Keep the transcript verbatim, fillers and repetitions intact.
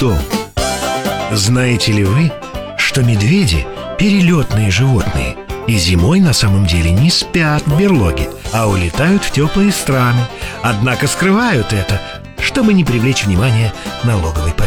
том. Знаете ли вы, что медведи – перелетные животные, и зимой на самом деле не спят в берлоге, а улетают в теплые страны, однако скрывают это, чтобы не привлечь внимание налоговой полиции.